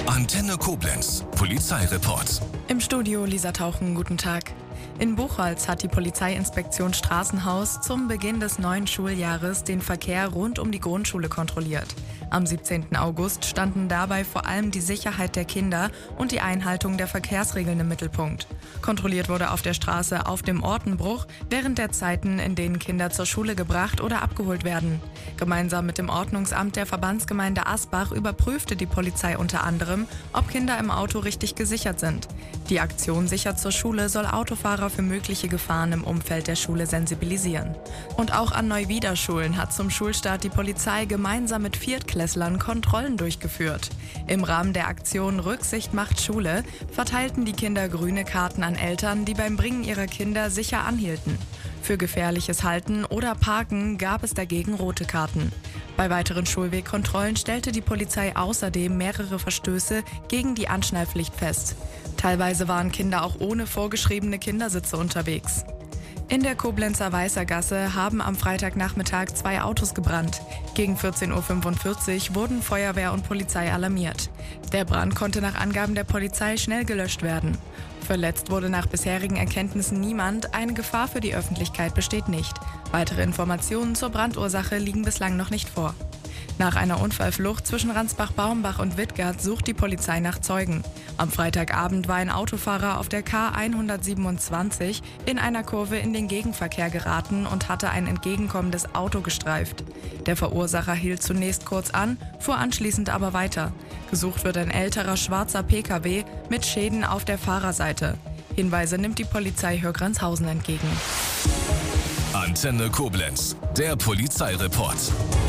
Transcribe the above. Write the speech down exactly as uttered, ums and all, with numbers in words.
Antenne Koblenz, Polizeireport. Im Studio Lisa Tauchen, guten Tag. In Buchholz hat die Polizeiinspektion Straßenhaus zum Beginn des neuen Schuljahres den Verkehr rund um die Grundschule kontrolliert. Am siebzehnten August standen dabei vor allem die Sicherheit der Kinder und die Einhaltung der Verkehrsregeln im Mittelpunkt. Kontrolliert wurde auf der Straße auf dem Ortenbruch während der Zeiten, in denen Kinder zur Schule gebracht oder abgeholt werden. Gemeinsam mit dem Ordnungsamt der Verbandsgemeinde Asbach überprüfte die Polizei unter anderem, ob Kinder im Auto richtig gesichert sind. Die Aktion Sicher zur Schule soll Autofahrer für mögliche Gefahren im Umfeld der Schule sensibilisieren. Und auch an Neuwiederschulen hat zum Schulstart die Polizei gemeinsam mit Viertklässlern Kontrollen durchgeführt. Im Rahmen der Aktion Rücksicht macht Schule verteilten die Kinder grüne Karten an Eltern, die beim Bringen ihrer Kinder sicher anhielten. Für gefährliches Halten oder Parken gab es dagegen rote Karten. Bei weiteren Schulwegkontrollen stellte die Polizei außerdem mehrere Verstöße gegen die Anschnallpflicht fest. Teilweise waren Kinder auch ohne vorgeschriebene Kindersitze unterwegs. In der Koblenzer Weißergasse haben am Freitagnachmittag zwei Autos gebrannt. Gegen vierzehn Uhr fünfundvierzig wurden Feuerwehr und Polizei alarmiert. Der Brand konnte nach Angaben der Polizei schnell gelöscht werden. Verletzt wurde nach bisherigen Erkenntnissen niemand, eine Gefahr für die Öffentlichkeit besteht nicht. Weitere Informationen zur Brandursache liegen bislang noch nicht vor. Nach einer Unfallflucht zwischen Ransbach-Baumbach und Wittgart sucht die Polizei nach Zeugen. Am Freitagabend war ein Autofahrer auf der K hundertsiebenundzwanzig in einer Kurve in den Gegenverkehr geraten und hatte ein entgegenkommendes Auto gestreift. Der Verursacher hielt zunächst kurz an, fuhr anschließend aber weiter. Gesucht wird ein älterer schwarzer P K W mit Schäden auf der Fahrerseite. Hinweise nimmt die Polizei Hörgranzhausen entgegen. Antenne Koblenz, der Polizeireport.